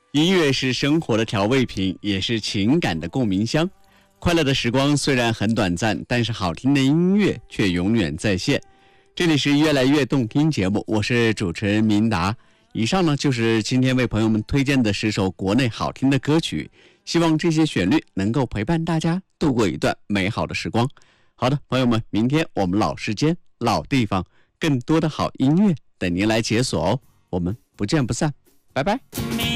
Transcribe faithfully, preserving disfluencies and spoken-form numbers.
音乐是生活的调味品，也是情感的共鸣箱。快乐的时光虽然很短暂，但是好听的音乐却永远在线。这里是越来越动听节目，我是主持人明达。以上呢就是今天为朋友们推荐的十首国内好听的歌曲，希望这些旋律能够陪伴大家度过一段美好的时光。好的，朋友们，明天我们老时间、老地方，更多的好音乐等您来解锁哦。我们不见不散，拜拜。